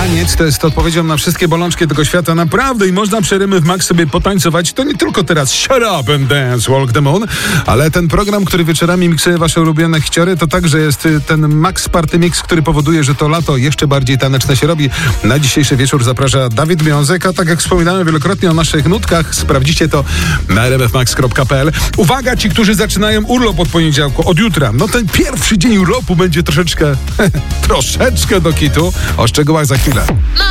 Taniec to jest odpowiedzią na wszystkie bolączki tego świata, naprawdę, i można przy RMF Max sobie potańcować. To nie tylko teraz Shut Up and Dance, Walk the Moon, ale ten program, który wieczorami miksuje wasze ulubione hiciory, to także jest ten Max Party Mix, który powoduje, że to lato jeszcze bardziej taneczne się robi. Na dzisiejszy wieczór zaprasza Dawid Miązek, a tak jak wspominałem wielokrotnie o naszych nutkach, sprawdzicie to na rmfmax.pl. Uwaga, ci, którzy zaczynają urlop od poniedziałku, od jutra. No ten pierwszy dzień urlopu będzie troszeczkę do kitu. O szczegółach za chwilę.